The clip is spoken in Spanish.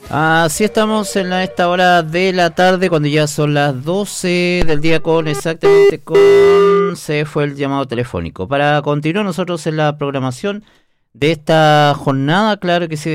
Así estamos en esta hora de la tarde, cuando ya son las 12 del día se fue el llamado telefónico. Para continuar nosotros en la programación de esta jornada, claro que sí.